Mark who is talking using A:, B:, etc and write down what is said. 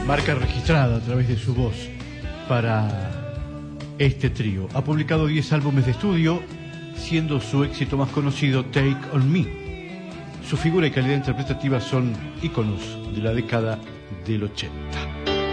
A: marca registrada a través de su voz para este trío. Ha publicado 10 álbumes de estudio, siendo su éxito más conocido Take On Me. Su figura y calidad interpretativa son íconos de la década del 80.